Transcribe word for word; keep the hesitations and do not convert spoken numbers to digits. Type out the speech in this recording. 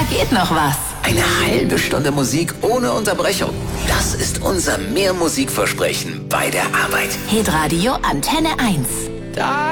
geht noch was. Eine halbe Stunde Musik ohne Unterbrechung. Das ist unser Mehrmusikversprechen bei der Arbeit. Hitradio Antenne eins. Da